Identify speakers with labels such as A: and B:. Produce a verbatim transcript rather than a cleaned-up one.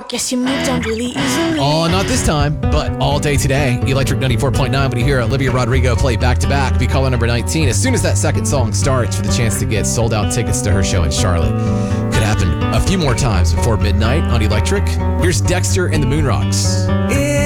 A: Guess you moved on really easily.
B: Oh, not this time, but all day today. Electric ninety-four point nine, when you hear Olivia Rodrigo play back-to-back, be caller number nineteen. As soon as that second song starts, for the chance to get sold-out tickets to her show in Charlotte. Could happen a few more times before midnight on Electric. Here's Dexter and the Moonrocks.
C: Yeah.